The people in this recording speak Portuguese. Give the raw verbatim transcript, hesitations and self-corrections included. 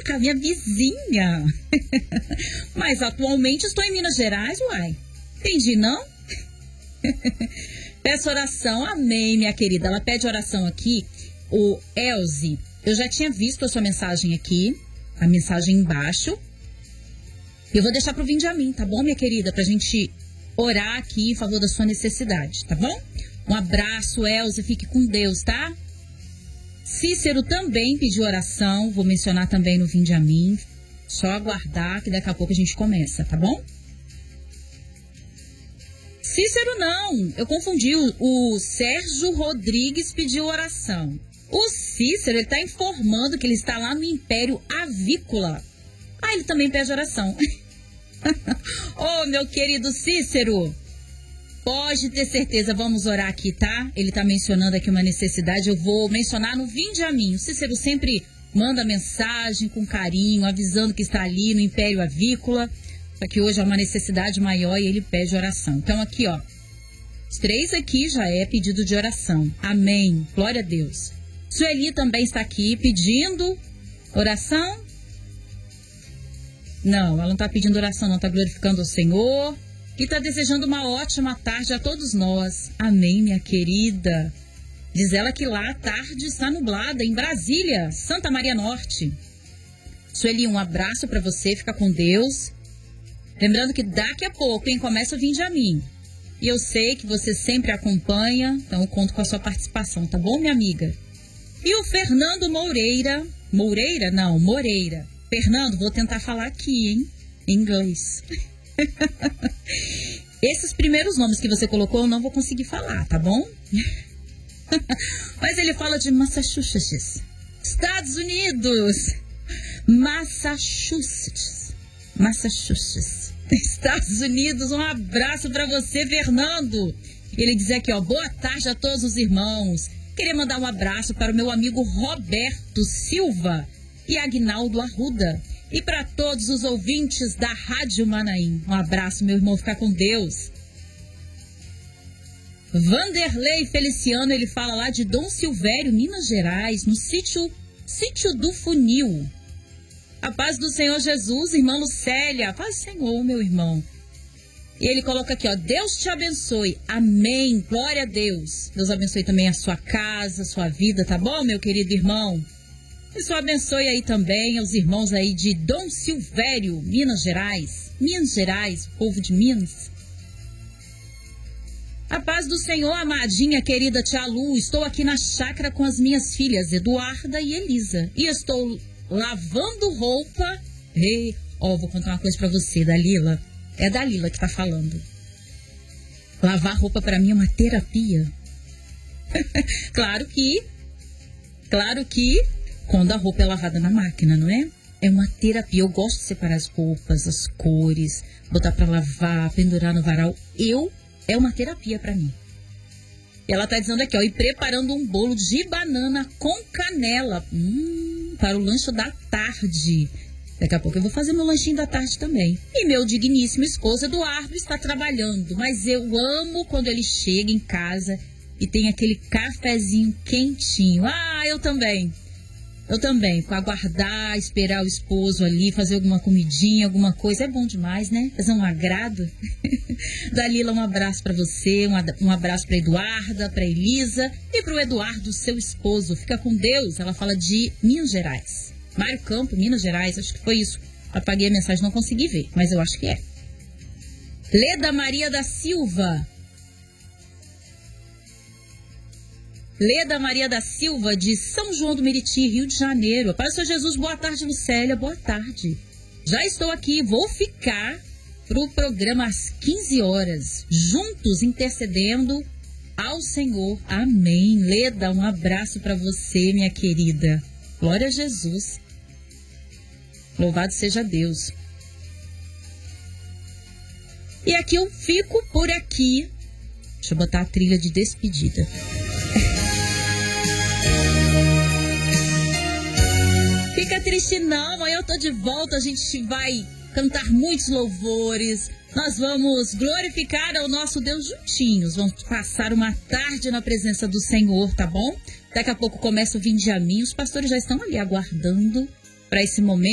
cá, minha vizinha. Mas atualmente estou em Minas Gerais, uai. Entendi, não? Peço oração, amém, minha querida. Ela pede oração aqui, o Elze. Eu já tinha visto a sua mensagem aqui, a mensagem embaixo. Eu vou deixar pro Vinde a Mim, tá bom, minha querida? Pra gente orar aqui em favor da sua necessidade, tá bom? Um abraço, Elze, fique com Deus, tá? Cícero também pediu oração, vou mencionar também no Vinde a Mim. Só aguardar que daqui a pouco a gente começa, tá bom? Cícero não, eu confundi, o, o Sérgio Rodrigues pediu oração. O Cícero, ele tá informando que ele está lá no Império Avícola. Ah, ele também pede oração. Oh, meu querido Cícero, pode ter certeza, vamos orar aqui, tá? Ele tá mencionando aqui uma necessidade, eu vou mencionar no Vinde a Mim. O Cícero sempre manda mensagem com carinho, avisando que está ali no Império Avícola. Só que hoje é uma necessidade maior e ele pede oração. Então aqui, ó, os três aqui já é pedido de oração. Amém, glória a Deus. Sueli também está aqui pedindo oração. Não, ela não está pedindo oração, não, está glorificando o Senhor. E está desejando uma ótima tarde a todos nós. Amém, minha querida. Diz ela que lá a tarde está nublada, em Brasília, Santa Maria Norte. Sueli, um abraço para você, fica com Deus. Lembrando que daqui a pouco, hein, começa o Vinde a Mim. E eu sei que você sempre acompanha, então eu conto com a sua participação, tá bom, minha amiga? E o Fernando Moreira, Moreira? Não, Moreira. Fernando, vou tentar falar aqui, hein, em inglês. Esses primeiros nomes que você colocou eu não vou conseguir falar, tá bom? Mas ele fala de Massachusetts, Estados Unidos. Massachusetts, Massachusetts, Estados Unidos. Um abraço para você, Fernando. Ele diz aqui, ó, boa tarde a todos os irmãos. Queria mandar um abraço para o meu amigo Roberto Silva e Agnaldo Arruda. E para todos os ouvintes da Rádio Manaim. Um abraço, meu irmão, fica com Deus. Vanderlei Feliciano, ele fala lá de Dom Silvério, Minas Gerais, no sítio, sítio do Funil. A paz do Senhor Jesus, irmã Lucélia. Paz do Senhor, meu irmão. E ele coloca aqui, ó, Deus te abençoe. Amém. Glória a Deus. Deus abençoe também a sua casa, a sua vida, tá bom, meu querido irmão? E só abençoe aí também os irmãos aí de Dom Silvério, Minas Gerais. Minas Gerais, povo de Minas. A paz do Senhor, amadinha, querida tia Lu. Estou aqui na chácara com as minhas filhas, Eduarda e Elisa. E estou lavando roupa. Ei, ó, vou contar uma coisa pra você, Dalila. É a Dalila que tá falando. Lavar roupa pra mim é uma terapia. Claro que, claro que, quando a roupa é lavada na máquina, não é? É uma terapia. Eu gosto de separar as roupas, as cores, botar pra lavar, pendurar no varal. Eu, é uma terapia pra mim. E ela tá dizendo aqui, ó, e preparando um bolo de banana com canela. Hum, para o lanche da tarde. Daqui a pouco eu vou fazer meu lanchinho da tarde também. E meu digníssimo esposo Eduardo está trabalhando. Mas eu amo quando ele chega em casa e tem aquele cafezinho quentinho. Ah, eu também. Eu também. Com aguardar, esperar o esposo ali, fazer alguma comidinha, alguma coisa. É bom demais, né? Fazer um agrado. Dalila, um abraço para você. Um abraço para Eduarda, para Elisa e para o Eduardo, seu esposo. Fica com Deus. Ela fala de Minas Gerais. Mário Campo, Minas Gerais, acho que foi isso. Apaguei a mensagem, não consegui ver, mas eu acho que é. Leda Maria da Silva. Leda Maria da Silva, de São João do Meriti, Rio de Janeiro. Pai do Senhor Jesus, boa tarde, Lucélia, boa tarde. Já estou aqui, vou ficar para o programa às quinze horas, juntos intercedendo ao Senhor. Amém. Leda, um abraço para você, minha querida. Glória a Jesus. Louvado seja Deus. E aqui eu fico por aqui. Deixa eu botar a trilha de despedida. Fica triste não, amanhã eu tô de volta. A gente vai cantar muitos louvores. Nós vamos glorificar ao nosso Deus juntinhos. Vamos passar uma tarde na presença do Senhor, tá bom? Daqui a pouco começa o Vinde a Mim. Os pastores já estão ali aguardando para esse momento.